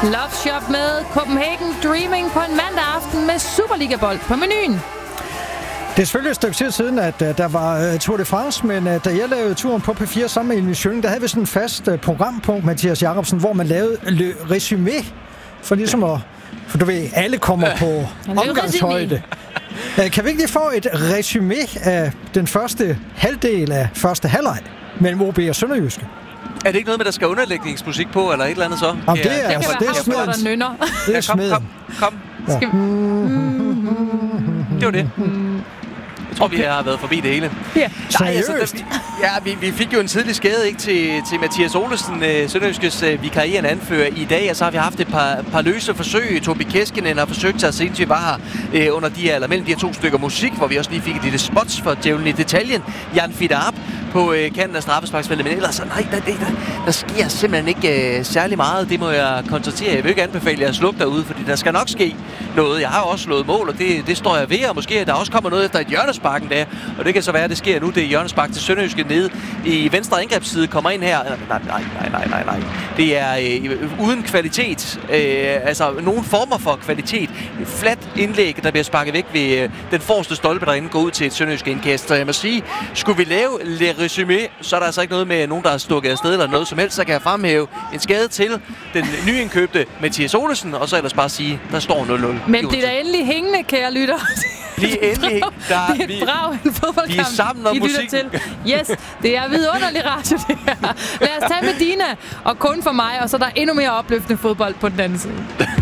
Love Shop med Copenhagen Dreaming på en mandag aften med Superliga-bold på menuen. Det er selvfølgelig et stykke tid siden, at der var Tour de France, men da jeg lavede turen på P4 sammen med Elvin Schøling, der havde vi sådan et fast programpunkt, Mathias Jacobsen, hvor man lavede le résumé, for ligesom at... For du ved, alle kommer på omgangshøjde. Kan vi ikke lige få et resumé af den første halvdel af første halvleg mellem OB og Sønderjyske? Er det ikke noget med, der skal underlægningsmusik på, eller et eller andet så? Jamen, det er smeden. Det er smeden. Kom. Ja. Det var det. Jeg tror, vi har været forbi det hele. Ja. Seriøst? Vi fik jo en tidlig skade ikke, til Mathias Olesen, Sønderjyskes vikarierende anfører i dag, og så har vi haft et par løse forsøg. Tobi Keskinen har forsøgt sig, siden vi var her under mellem de her to stykker musik, hvor vi også lige fik et lille spots for djævlen i detaljen. Jan Fidarp på kanten af straffesparksfeltet, men ellers nej, der sker simpelthen ikke særlig meget. Det må jeg konstatere. Jeg vil ikke anbefale jer at slukke derude, fordi der skal nok ske noget. Jeg har også slået mål, og det står jeg ved, og måske der også kommer noget efter et hjørnesparken der, og det kan så være, at det sker nu. Det er hjørnespark til Sønderjyske nede i venstre angrebsside, kommer ind her. Nej. Det er uden kvalitet. Altså nogen former for kvalitet. Et fladt indlæg, der bliver sparket væk ved den forreste stolpe, derinde går ud til et Sønderjyske indkast. Så jeg må sige, skulle vi lave le résumé, så er der altså ikke noget med nogen, der er stukket afsted eller noget som helst. Så kan jeg fremhæve en skade til den nyindkøbte Mathias Olesen, og så ellers bare sige, der står 0-0. Men bliver der endelig hængende, kære lytter? Bliv endelig. Det er et brag, en fodboldkamp. Vi er sammen om musikken. Til. Yes, det er vidunderlig radio, det her. Lad os tage Medina og kun for mig, og så er der endnu mere opløftende fodbold på den anden side.